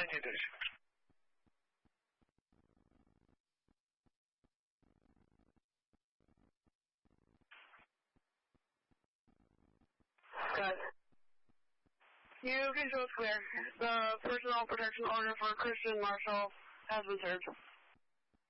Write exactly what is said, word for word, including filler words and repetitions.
Thank you, Dish. Good. You can show it's clear. The personal protection order for Christian Marshall has been served.